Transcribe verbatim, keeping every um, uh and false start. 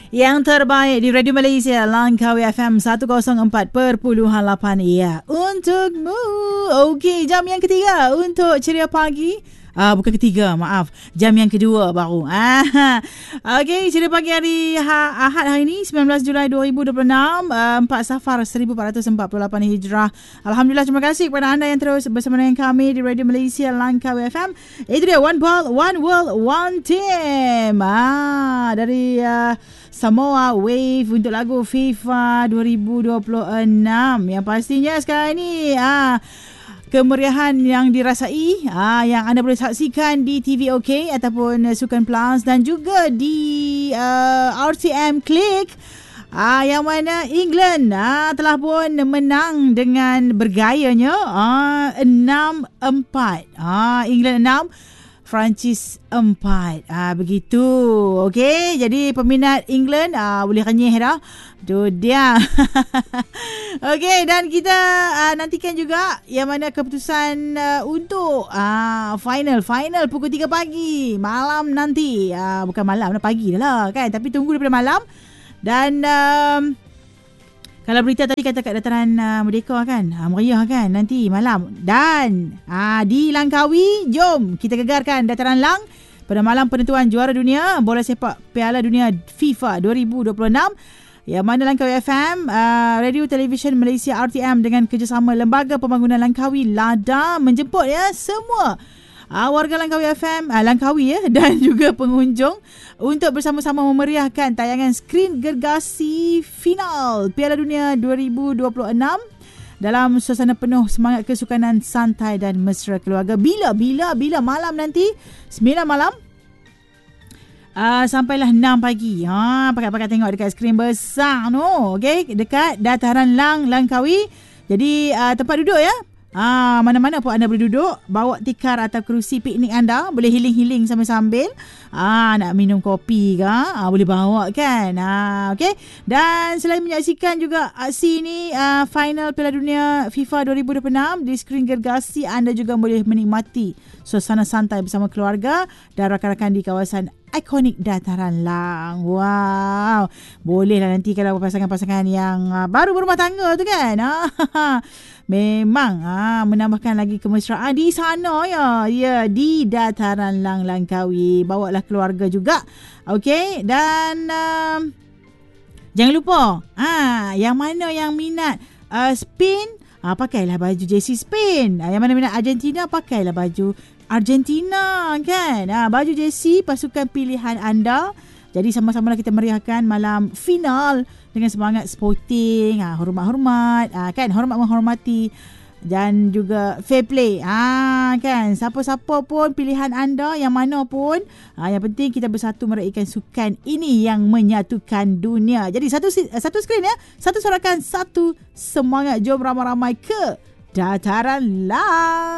Yang terbaik di Radio Malaysia, Langkawi F M seratus empat perpuluhan lapan. Ya, untukmu. Okey, jam yang ketiga untuk Ceria Pagi. Ah, bukan ketiga, maaf. Jam yang kedua baru. Ah, okey, Ceria Pagi hari ha, Ahad hari ini, sembilan belas Julai dua ribu dua puluh enam, uh, empat Safar seribu empat ratus empat puluh lapan Hijrah. Alhamdulillah, terima kasih kepada anda yang terus bersama dengan kami di Radio Malaysia, Langkawi F M. Itu dia, One Ball, One World, One Team. Ah, dari uh, Samoa Wave untuk lagu FIFA dua ribu dua puluh enam. Yang pastinya sekarang ni ah, kemeriahan yang dirasai ah, yang anda boleh saksikan di T V OK ataupun uh, Sukan Plus dan juga di uh, R T M Click. Ah, yang mana England ah, telah pun menang dengan bergayanya ah, enam empat. Ah, England enam, Perancis empat. Ah, begitu. Okey, jadi peminat England ah, boleh renyih dah. Tu dia. Okey, dan kita ah, nantikan juga yang mana keputusan uh, untuk ah, final final pukul tiga pagi malam nanti. Ah, bukan malam dah, pagi dah lah kan, tapi tunggu daripada malam. Dan um, kalau berita tadi kata kat dataran uh, Merdeka kan, uh, meriah kan nanti malam. Dan uh, di Langkawi, jom kita gegarkan dataran Lang pada malam penentuan juara dunia bola sepak Piala Dunia FIFA dua ribu dua puluh enam. Yang mana Langkawi F M, uh, Radio Television Malaysia R T M dengan kerjasama Lembaga Pembangunan Langkawi LADA menjemput ya semua uh, warga Langkawi F M, uh, Langkawi ya, dan juga pengunjung untuk bersama-sama memeriahkan tayangan skrin gergasi final Piala Dunia dua ribu dua puluh enam dalam suasana penuh semangat kesukanan santai dan mesra keluarga. Bila, bila, bila malam nanti, sembilan malam uh, sampailah enam pagi. Ha, pakat-pakat tengok dekat skrin besar no. Okey, dekat dataran Lang, Langkawi. Jadi uh, tempat duduk ya. Ah, mana-mana pun anda boleh duduk, bawa tikar atau kerusi piknik anda, boleh healing-healing sambil-sambil. Ah, nak minum kopi ke? Ah, boleh bawa kan? Ah, okey. Dan selain menyaksikan juga aksi ni uh, final Piala Dunia FIFA dua ribu dua puluh enam di skrin gergasi, anda juga boleh menikmati suasana santai bersama keluarga dan rakan-rakan di kawasan ikonik dataran Lang. Wow. Bolehlah nanti kalau pasangan-pasangan yang uh, baru berumah tangga tu kan. Ah, memang ah, menambahkan lagi kemesraan di sana ya. Ya, di dataran Lang, Langkawi. Bawalah keluarga juga. Okey, dan um, jangan lupa ah, yang mana yang minat uh, Spain, ah, pakailah baju jersey Spain. Ah, yang mana minat Argentina, pakailah baju Argentina kan. Ah, baju jersey pasukan pilihan anda. Jadi sama-sama kita meriahkan malam final dengan semangat sporting, ah, hormat-hormat, ah, kan, hormat menghormati dan juga fair play. Ah, kan, siapa-siapa pun pilihan anda, yang mana pun, ah, yang penting kita bersatu meraihkan sukan ini yang menyatukan dunia. Jadi satu satu skrin ya, satu sorakan, satu semangat. Jom ramai-ramai ke dataran Lang.